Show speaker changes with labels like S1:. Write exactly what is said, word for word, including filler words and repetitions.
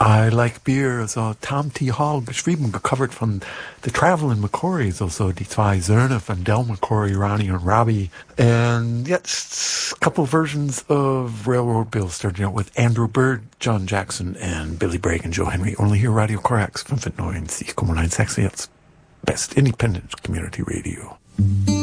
S1: I Like Beer, also Tom T. Hall geschrieben, gecovert von The Traveling McCourys, also die zwei Söhne von Del McCoury, Ronnie und Robbie. And jetzt a couple versions of Railroad Bill, starting out with Andrew Bird, John Jackson, and Billy Bragg and Joe Henry. Only here Radio Corax fünfundneunzig Komma eins Sechs jetzt. Best Independent Community Radio.